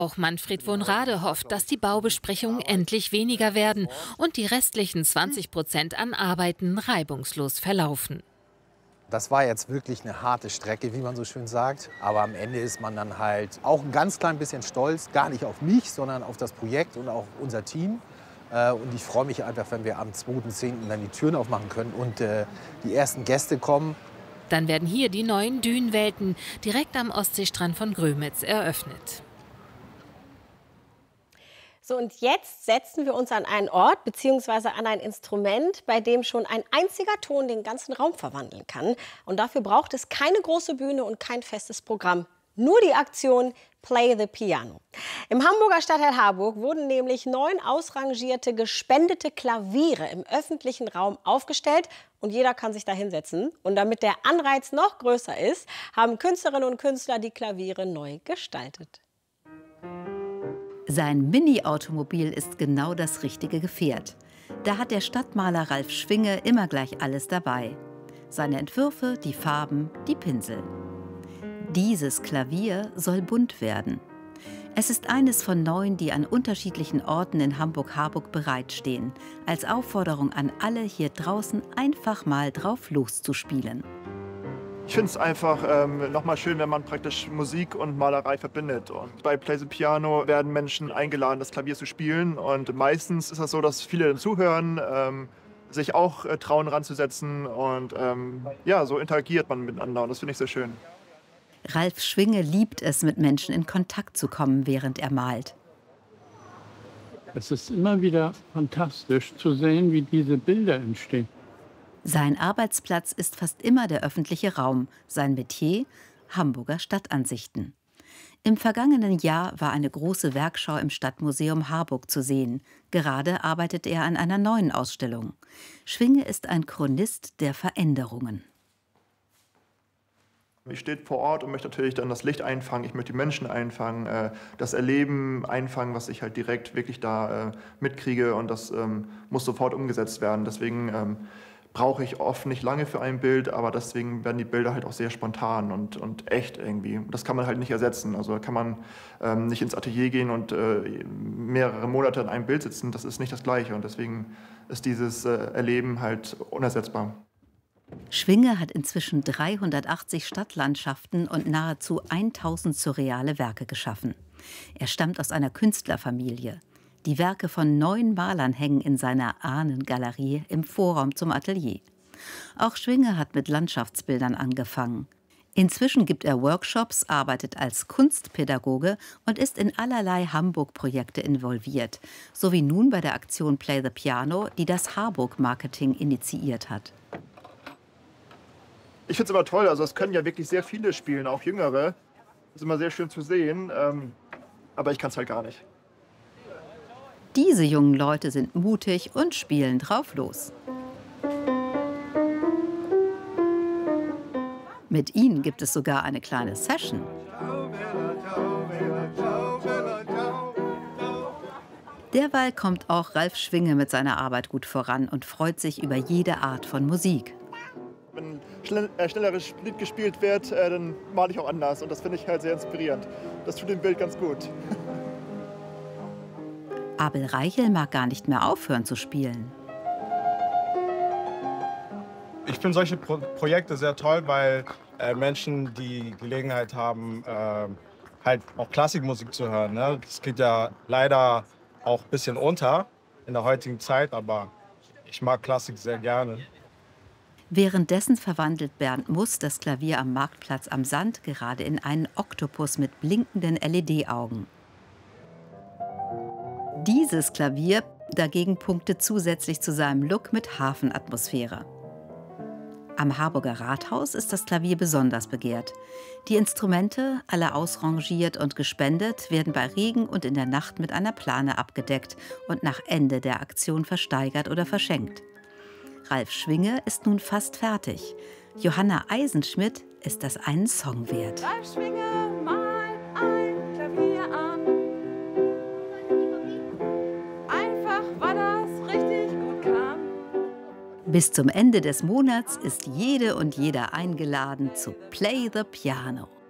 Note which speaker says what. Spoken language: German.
Speaker 1: Auch Manfred von Rade hofft, dass die Baubesprechungen endlich weniger werden und die restlichen 20% an Arbeiten reibungslos verlaufen.
Speaker 2: Das war jetzt wirklich eine harte Strecke, wie man so schön sagt. Aber am Ende ist man dann halt auch ein ganz klein bisschen stolz, gar nicht auf mich, sondern auf das Projekt und auch unser Team. Und ich freue mich einfach, wenn wir am 2.10. dann die Türen aufmachen können und die ersten Gäste kommen.
Speaker 1: Dann werden hier die neuen Dünenwelten direkt am Ostseestrand von Grömitz eröffnet.
Speaker 3: So, und jetzt setzen wir uns an einen Ort bzw. an ein Instrument, bei dem schon ein einziger Ton den ganzen Raum verwandeln kann. Und dafür braucht es keine große Bühne und kein festes Programm. Nur die Aktion Play the Piano. Im Hamburger Stadtteil Harburg wurden nämlich 9 ausrangierte, gespendete Klaviere im öffentlichen Raum aufgestellt. Und jeder kann sich da hinsetzen. Und damit der Anreiz noch größer ist, haben Künstlerinnen und Künstler die Klaviere neu gestaltet.
Speaker 4: Sein Mini-Automobil ist genau das richtige Gefährt. Da hat der Stadtmaler Ralf Schwinge immer gleich alles dabei. Seine Entwürfe, die Farben, die Pinsel. Dieses Klavier soll bunt werden. Es ist eines von 9, die an unterschiedlichen Orten in Hamburg-Harburg bereitstehen, als Aufforderung an alle, hier draußen einfach mal drauf loszuspielen.
Speaker 5: Ich finde es einfach nochmal schön, wenn man praktisch Musik und Malerei verbindet. Und bei Play the Piano werden Menschen eingeladen, das Klavier zu spielen. Und meistens ist das so, dass viele zuhören, sich auch trauen ranzusetzen. Und ja, so interagiert man miteinander. Und das finde ich sehr schön.
Speaker 4: Ralf Schwinge liebt es, mit Menschen in Kontakt zu kommen, während er malt.
Speaker 6: Es ist immer wieder fantastisch zu sehen, wie diese Bilder entstehen.
Speaker 4: Sein Arbeitsplatz ist fast immer der öffentliche Raum, sein Metier Hamburger Stadtansichten. Im vergangenen Jahr war eine große Werkschau im Stadtmuseum Harburg zu sehen. Gerade arbeitet er an einer neuen Ausstellung. Schwinge ist ein Chronist der Veränderungen.
Speaker 5: Ich stehe vor Ort und möchte natürlich dann das Licht einfangen, ich möchte die Menschen einfangen, das Erleben einfangen, was ich halt direkt wirklich da mitkriege, und das muss sofort umgesetzt werden. Deswegen brauche ich oft nicht lange für ein Bild, aber deswegen werden die Bilder halt auch sehr spontan und echt irgendwie. Das kann man halt nicht ersetzen. Also da kann man nicht ins Atelier gehen und mehrere Monate an einem Bild sitzen. Das ist nicht das Gleiche, und deswegen ist dieses Erleben halt unersetzbar.
Speaker 4: Schwinge hat inzwischen 380 Stadtlandschaften und nahezu 1000 surreale Werke geschaffen. Er stammt aus einer Künstlerfamilie. Die Werke von 9 Malern hängen in seiner Ahnengalerie im Vorraum zum Atelier. Auch Schwinge hat mit Landschaftsbildern angefangen. Inzwischen gibt er Workshops, arbeitet als Kunstpädagoge und ist in allerlei Hamburg-Projekte involviert, so wie nun bei der Aktion Play the Piano, die das Harburg-Marketing initiiert hat.
Speaker 5: Ich finde es immer toll, also es können ja wirklich sehr viele spielen, auch Jüngere. Das ist immer sehr schön zu sehen, aber ich kann es halt gar nicht.
Speaker 4: Diese jungen Leute sind mutig und spielen drauf los. Mit ihnen gibt es sogar eine kleine Session. Derweil kommt auch Ralf Schwinge mit seiner Arbeit gut voran und freut sich über jede Art von Musik.
Speaker 5: Wenn schnelleres Lied gespielt wird, dann male ich auch anders, und das finde ich halt sehr inspirierend. Das tut dem Bild ganz gut.
Speaker 4: Abel Reichel mag gar nicht mehr aufhören zu spielen.
Speaker 7: Ich finde solche Projekte sehr toll, weil Menschen die Gelegenheit haben, halt auch Klassikmusik zu hören. Ne? Das geht ja leider auch ein bisschen unter in der heutigen Zeit, aber ich mag Klassik sehr gerne.
Speaker 4: Währenddessen verwandelt Bernd Muss das Klavier am Marktplatz am Sand gerade in einen Oktopus mit blinkenden LED-Augen. Dieses Klavier dagegen punktet zusätzlich zu seinem Look mit Hafenatmosphäre. Am Harburger Rathaus ist das Klavier besonders begehrt. Die Instrumente, alle ausrangiert und gespendet, werden bei Regen und in der Nacht mit einer Plane abgedeckt und nach Ende der Aktion versteigert oder verschenkt. Ralf Schwinge ist nun fast fertig. Johanna Eisenschmidt ist das einen Song wert.
Speaker 8: Ralf Schwinge malt ein Klavier an. Einfach, weil das richtig gut kann.
Speaker 4: Bis zum Ende des Monats ist jede und jeder eingeladen zu Play the Piano.